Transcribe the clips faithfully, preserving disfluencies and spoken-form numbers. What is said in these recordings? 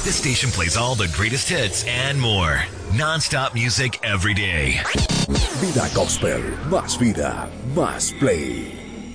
This station plays all the greatest hits and more. Non-stop music every day. Vida Gospel, más vida, más play.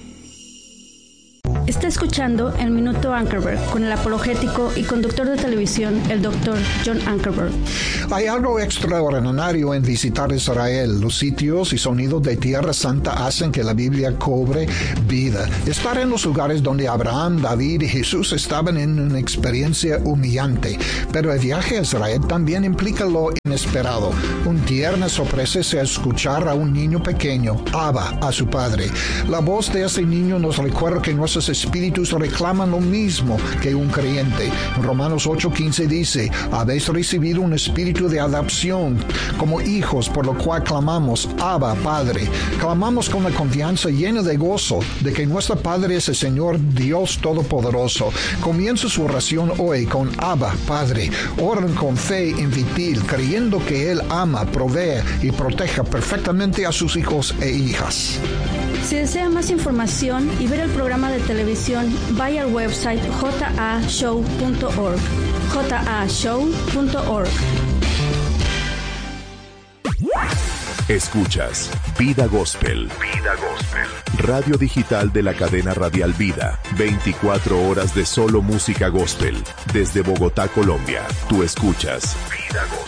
Está escuchando el Minuto Ankerberg con el apologético y conductor de televisión, el doctor John Ankerberg. Hay algo extraordinario en visitar Israel. Los sitios y sonidos de Tierra Santa hacen que la Biblia cobre vida. Estar en los lugares donde Abraham, David y Jesús estaban en una experiencia humillante. Pero el viaje a Israel también implica lo inesperado. Un tierna sorpresa es escuchar a un niño pequeño, Abba, a su padre. La voz de ese niño nos recuerda que nuestros espíritus reclaman lo mismo que un creyente. Romanos ocho quince dice: habéis recibido un espíritu de adopción como hijos, por lo cual clamamos, Abba, Padre. Clamamos con la confianza llena de gozo de que nuestro Padre es el Señor Dios Todopoderoso. Comienza su oración hoy con Abba, Padre. Oren con fe infantil, creyendo que Él ama, provee y proteja perfectamente a sus hijos e hijas. Si desea más información y ver el programa de televisión, vaya al website j a show punto org. j a show punto org. Escuchas Vida Gospel. Vida Gospel. Radio digital de la cadena radial Vida. veinticuatro horas de solo música gospel. Desde Bogotá, Colombia. Tú escuchas Vida Gospel.